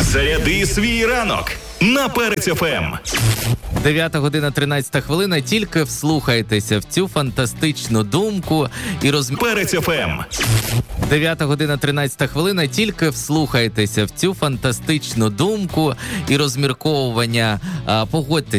Заряди свій ранок на Перець ФМ. 9 година 13 хвилина. Тільки вслухайтеся в цю фантастичну думку і Перець ФМ. 9 година 13 хвилина. Тільки вслухайтеся в цю фантастичну думку і розмірковування. Погодьтеся.